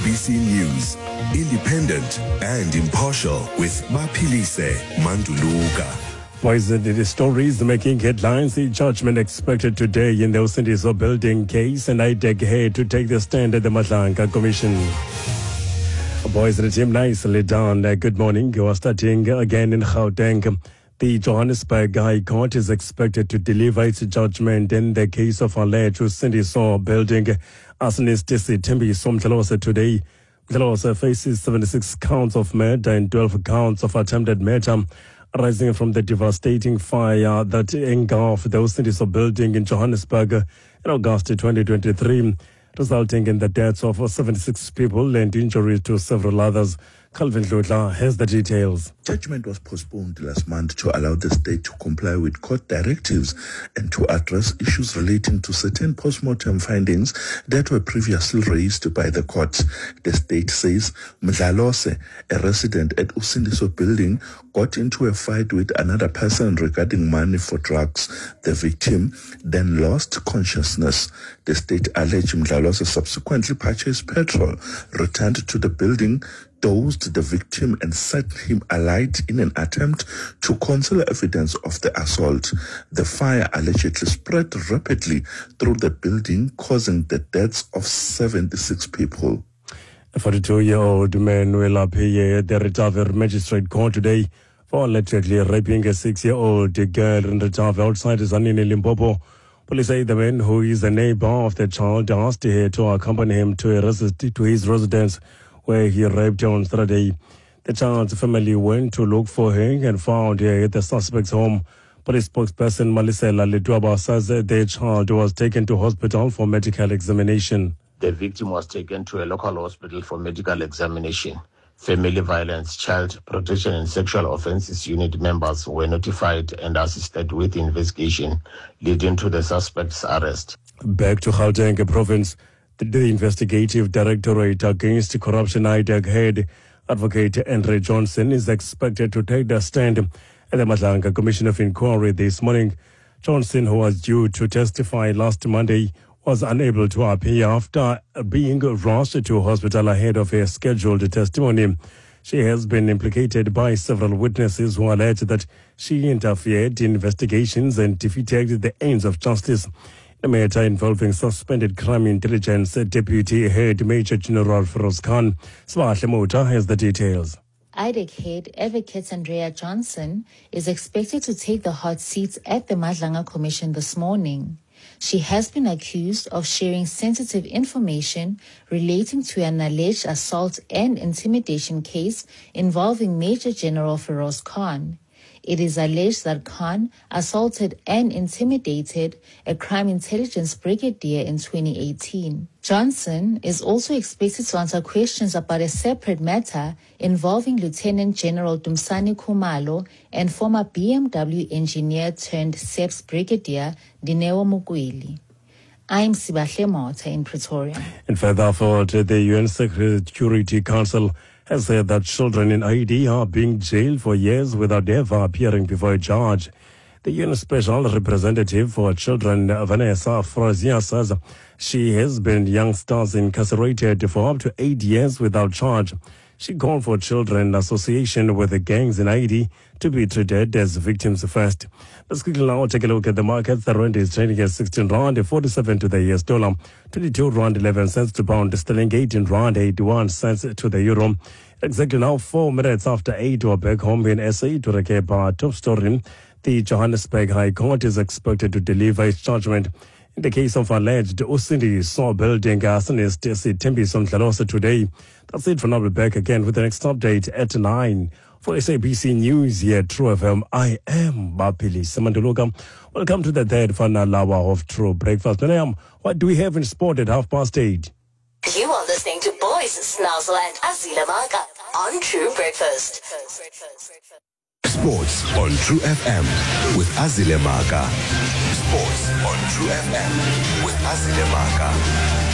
SABC News, independent and impartial with Mapilise Manduluka. Poison the stories making headlines. The judgment expected today in the Usindiso building case, and IDEC here to take the stand at the Madlanga Commission. Boys, the team nicely done. Good morning. You are starting again in Gauteng. The Johannesburg High Court is expected to deliver its judgment in the case of alleged Usindiso building arsonist Thembiso Mdlalose today. Mdlalose faces 76 counts of murder and 12 counts of attempted murder, arising from the devastating fire that engulfed the Usindiso building in Johannesburg in August 2023, resulting in the deaths of 76 people and injuries to several others. Calvin Hlutla has the details. Judgment was postponed last month to allow the state to comply with court directives and to address issues relating to certain post-mortem findings that were previously raised by the court. The state says Mdlalose, a resident at Usindiso building, got into a fight with another person regarding money for drugs. The victim then lost consciousness. The state alleged Mdlalose subsequently purchased petrol, returned to the building, dosed the victim and set him alight in an attempt to conceal evidence of the assault. The fire allegedly spread rapidly through the building, causing the deaths of 76 people. A 42-year-old man will appear at the Retave Magistrate Court today for allegedly raping a 6-year-old girl in Retave outside Zanini, Limpopo. Police say the man, who is a neighbor of the child, asked her to accompany him to his residence, where he raped her on Saturday. The child's family went to look for her and found her at the suspect's home. Police spokesperson Malisela Letuaba says the child was taken to hospital for medical examination. The victim was taken to a local hospital for medical examination. Family Violence, Child Protection and Sexual Offences Unit members were notified and assisted with the investigation, leading to the suspect's arrest. Back to Gauteng province. The Investigative Directorate Against Corruption IDEC head, Advocate Andre Johnson, is expected to take the stand at the Madlanga Commission of Inquiry this morning. Johnson, who was due to testify last Monday, was unable to appear after being rushed to hospital ahead of her scheduled testimony. She has been implicated by several witnesses who allege that she interfered in investigations and defeated the aims of justice. A matter involving suspended crime intelligence deputy head Major General Feroz Khan. Swahle Mota has the details. IDEC head Advocate Andrea Johnson is expected to take the hot seat at the Madlanga Commission this morning. She has been accused of sharing sensitive information relating to an alleged assault and intimidation case involving Major General Feroz Khan. It is alleged that Khan assaulted and intimidated a crime intelligence brigadier in 2018. Johnson is also expected to answer questions about a separate matter involving Lieutenant General Dumsani Khumalo and former BMW engineer turned SEPS brigadier Dineo Mukweli. I'm Sibahle Mota in Pretoria. And further forward, the UN Security Council has said that children in Haiti are being jailed for years without ever appearing before a judge. The UN Special Representative for Children, Vanessa Frazier, says she has been youngsters incarcerated for up to 8 years without charge. She called for children association with the gangs in Haiti to be treated as victims first. Let's quickly now take a look at the markets. The rand is trading at 16 rand 47 to the US dollar, 22 rand 11 cents to pound sterling, 18 rand 81 cents to the euro. Exactly now 4 minutes after 8, we're back home in SA to recap our top story. The Johannesburg High Court is expected to deliver its judgment in the case of alleged Usindiso building arsonist Thembiso Mdlalose today. That's it for now. We'll be back again with the next update at 9. For SABC News here at True FM, I am Mapilise Manduluka. Welcome to the third final hour of True Breakfast. What do we have in sport at 8:30? You are listening to Boys Snazzle and Azila Maka on True Breakfast. Sports on True FM with Azile Maka. Sports on True FM with Azile Maka.